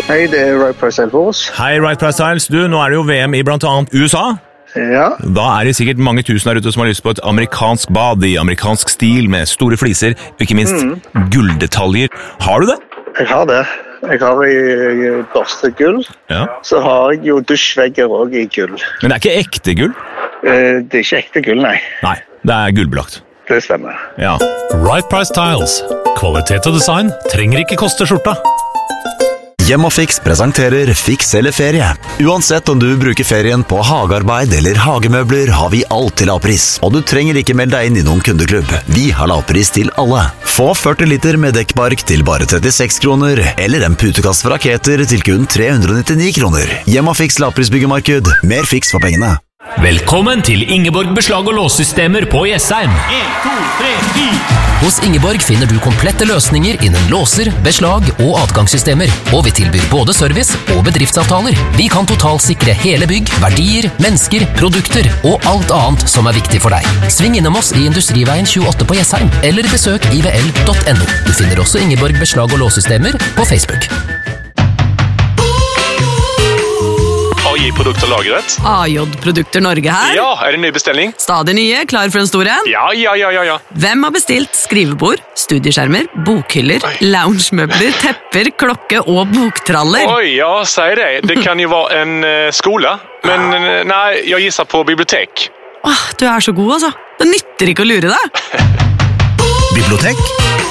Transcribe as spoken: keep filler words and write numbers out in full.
Hei, det er Right Price Tiles. Hei, Right Price Tiles. Du, nå er det jo V M i blant annet U S A. Ja. Da er det sikkert mange tusen der ute som har lyst på et amerikansk bad i amerikansk stil med store fliser, og ikke minst mm. gulldetaljer. Har du det? Jeg har det. Jeg har i børstegull. Ja. Så har jeg jo dusjvegger også i gull. Men det er ikke ekte gull? Eh, det er ikke ekte gull, nei. Nei, det er gullbelagt. Det stemmer. Ja. Right Price Tiles. Kvalitet og design trenger ikke koste skjorta. Hjemmafix presenterer Fiks eller ferie. Uansett om du bruker ferien på hagearbeid eller hagemøbler, har vi alt til lavpris. Og du trenger ikke melde deg inn i noen kundeklubb. Vi har lavpris til alle. Få førti liter med dekkbark til bare trettiseks kroner, eller en putekast fra Keter til kun tre hundre nittini kroner. Hjemmafix lavprisbyggemarked. Mer fiks for pengene. Velkommen til Ingeborg Beslag- og låssystemer på Jessheim. en, to, tre, fire. Hos Ingeborg finner du komplette løsninger innen låser, beslag og adgangssystemer. Og vi tilbyr både service og bedriftsavtaler. Vi kan totalsikre hele bygg, verdier, mennesker, produkter og alt annet som er viktig for deg. Sving innom oss i Industriveien tjueåtte på Jessheim, eller besøk i v l punktum no. Du finner også Ingeborg Beslag- og låssystemer på Facebook. A J-produkter lagret. A J-produkter Norge her. Ja, er det ny bestilling? Stadig nye, klar for en stor en. Ja, ja, ja, ja, ja. Hvem har bestilt skrivebord, studieskjermer, bokhyller, loungemøbler, tepper, klokke og boktraller? Oi, ja, sier det. Det kan jo være en uh, skole, men uh, nei, jeg gisser på bibliotek. Åh, du er så god altså. Det nytter ikke å lure deg. Bibliotek?